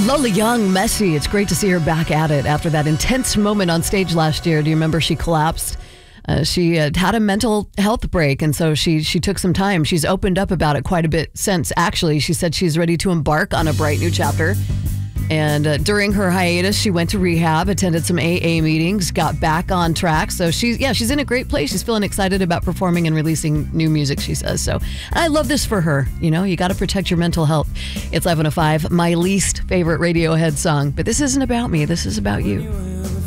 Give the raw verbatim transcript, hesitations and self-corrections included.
Lola Young, Messy. It's great to see her back at it after that intense moment on stage last year. Do you remember she collapsed? Uh, she uh, had a mental health break, and so she she took some time. She's opened up about it quite a bit since, actually. She said she's ready to embark on a bright new chapter. And uh, during her hiatus, she went to rehab, attended some A A meetings, got back on track. So she's, yeah, she's in a great place. She's feeling excited about performing and releasing new music, she says. So I love this for her. You know, you got to protect your mental health. It's eleven oh five, my least favorite Radiohead song. But this isn't about me. This is about you.